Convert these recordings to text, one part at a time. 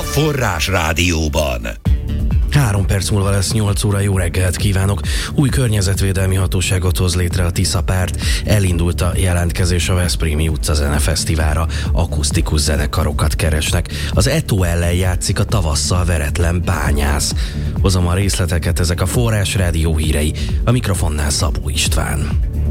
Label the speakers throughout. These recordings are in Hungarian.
Speaker 1: Forrás Rádióban.
Speaker 2: 3 perc múlva lesz 8 óra, jó reggelt kívánok! Új környezetvédelmi hatóságot hoz létre a Tisza párt, elindult a jelentkezés a Veszprémi utca zenefesztiválra, akusztikus zenekarokat keresnek. Az Eto ellen játszik a tavasszal veretlen Bányász. Hozom a részleteket, ezek a Forrás Rádió hírei, a mikrofonnál Szabó István.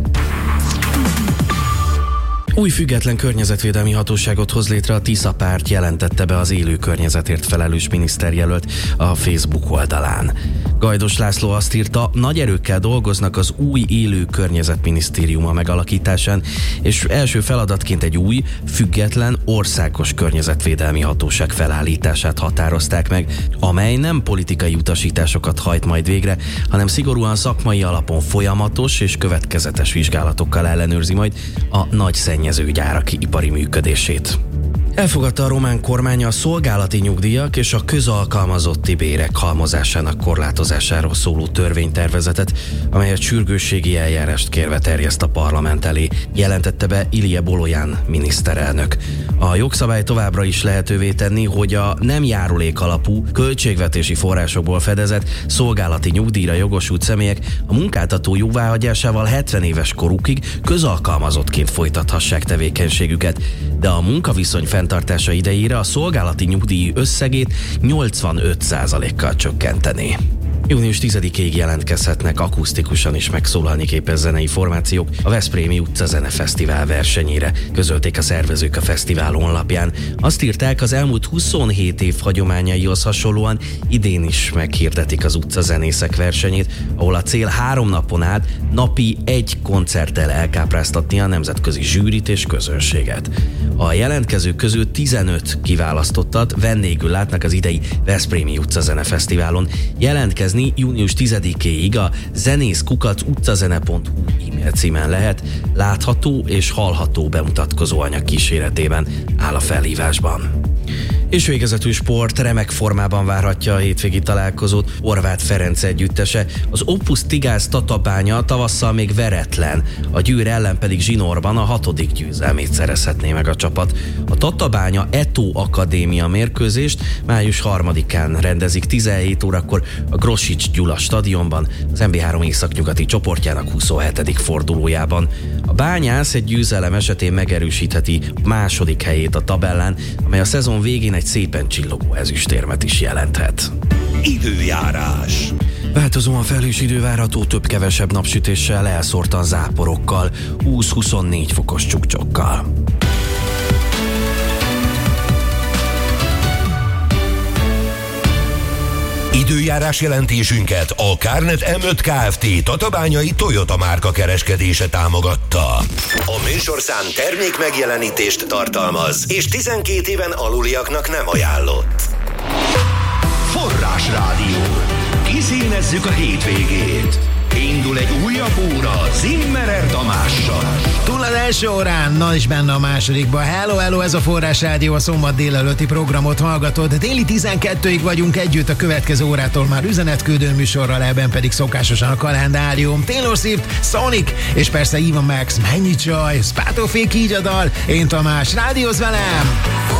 Speaker 2: Új független környezetvédelmi hatóságot hoz létre a Tisza párt, jelentette be az élő környezetért felelős miniszterjelölt a Facebook oldalán. Gajdos László azt írta, nagy erőkkel dolgoznak az új élő környezetminisztériuma megalakításán, és első feladatként egy új, független, országos környezetvédelmi hatóság felállítását határozták meg, amely nem politikai utasításokat hajt majd végre, hanem szigorúan szakmai alapon folyamatos és következetes vizsgálatokkal ellenőrzi majd a nagy szennyezőgyárak ipari működését. Elfogadta a román kormány a szolgálati nyugdíjak és a közalkalmazotti bérek halmozásának korlátozásáról szóló törvénytervezetet, amelyet sürgősségi eljárást kérve terjeszt a parlament elé, jelentette be Ilije Bolojan miniszterelnök. A jogszabály továbbra is lehetővé tenni, hogy a nem járulék alapú, költségvetési forrásokból fedezett szolgálati nyugdíjra jogosult személyek a munkáltató jóváhagyásával 70 éves korukig közalkalmazottként folytathassák tevékenységüket, de a munkaviszony fenntartása idejére a szolgálati nyugdíj összegét 85%-kal csökkenteni. Június 10-ig jelentkezhetnek akusztikusan is megszólalni képes zenei formációk a Veszprémi utca zenefesztivál versenyére, közölték a szervezők a fesztivál honlapján. Azt írták, az elmúlt 27 év hagyományaihoz hasonlóan idén is meghirdetik az utcazenészek versenyét, ahol a cél 3 napon át napi 1 koncerttel elkápráztatni a nemzetközi zsűrit és közönséget. A jelentkezők közül 15 kiválasztottat vendégül látnak az idei Veszprémi utca zenefesztiválon. Jelentkezni június 10-ig a zenész@utcazene.hu e-mail címen lehet, látható és hallható bemutatkozó anyag kíséretében áll a felhívásban. És végezetül sport, remek formában várhatja a hétvégi találkozót Horváth Ferenc együttese. Az Opus Tigász Tatabánya tavasszal még veretlen, a Győr ellen pedig zsinórban a 6. győzelmét szerezhetné meg a csapat. A Tatabánya Eto Akadémia mérkőzést május 3-án rendezik 17 órakor a Grosics Gyula stadionban, az MB3 északnyugati csoportjának 27. fordulójában. A Bányász egy győzelem esetén megerősítheti második helyét a tabellán, amely a szezon végén egy szépen csillogó ezüstérmet is jelenthet.
Speaker 1: Időjárás.
Speaker 2: Változóan felhős idő várható, több-kevesebb napsütéssel, elszórtan záporokkal, 20-24 fokos csukcsokkal.
Speaker 1: Időjárás jelentésünket a Carnet M5 Kft. Tatabányai Toyota márka kereskedése támogatta. A műsorszám termék megjelenítést tartalmaz, és 12 éven aluliaknak nem ajánlott. Forrás Rádió. Kiszínezzük a hétvégét. Indul egy újabb óra Zimmerer Tamással.
Speaker 3: Túl az első órán, na is benne a másodikba. Hello, ez a Forrás Rádió, a szombat délelőtti programot hallgatod. Déli 12-ig vagyunk együtt, a következő órától már üzenetküldő műsorral, ebben pedig szokásosan a kalendárium. Taylor Swift, Sonic, és persze Eva Max, mennyi csaj, Spátó fék így a dal. Én Tamás, rádiózz velem!